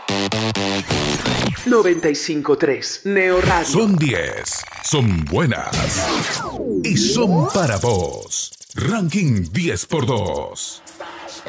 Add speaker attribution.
Speaker 1: 95.3 Neo Radio.
Speaker 2: Son 10, son buenas y son para vos. Ranking 10 por 2.